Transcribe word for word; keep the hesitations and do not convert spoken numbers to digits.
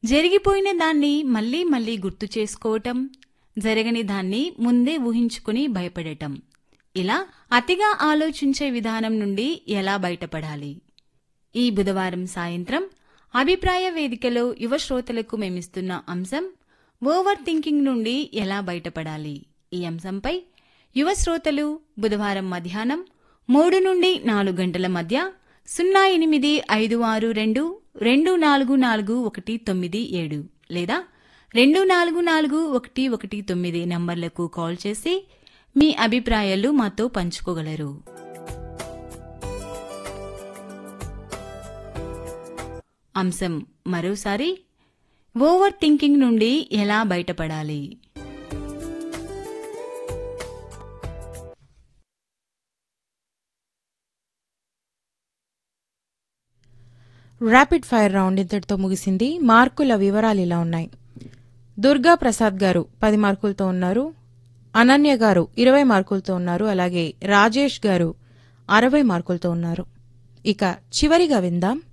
జరిగిపోయిన దాన్ని మళ్లీ మళ్లీ గుర్తు చేసుకోవటం, జరగని దాన్ని ముందే ఊహించుకుని భయపడటం. ఇలా అతిగా ఆలోచించే విధానం నుండి ఎలా బయటపడాలి? ఈ బుధవారం సాయంత్రం అభిప్రాయ వేదికలో యువ శ్రోతలకు మేమిస్తున్న అంశం ఓవర్ థింకింగ్ నుండి ఎలా బయటపడాలి. ఈ అంశంపై యువ శ్రోతలు బుధవారం మధ్యాహ్నం మూడు నుండి నాలుగు గంటల మధ్య సున్నా ఎనిమిది ఐదు ఆరు రెండు రెండు నాలుగు నాలుగు ఒకటి తొమ్మిది ఏడు లేదా రెండు నాలుగు నాలుగు ఒకటి ఒకటి తొమ్మిది నంబర్లకు కాల్ చేసి మీ అభిప్రాయాలు మాతో పంచుకోగలరు. అంశం మరోసారి, ఓవర్ థింకింగ్ నుండి ఎలా బయటపడాలి. ర్యాపిడ్ ఫైర్ రౌండ్ ఇంతటితో ముగిసింది. మార్కుల వివరాలు ఇలా ఉన్నాయి. దుర్గా ప్రసాద్ గారు పది మార్కులతో ఉన్నారు, అనన్య గారు ఇరవై మార్కులతో ఉన్నారు, అలాగే రాజేష్ గారు అరవై మార్కులతో ఉన్నారు. ఇక చివరిగా విందాం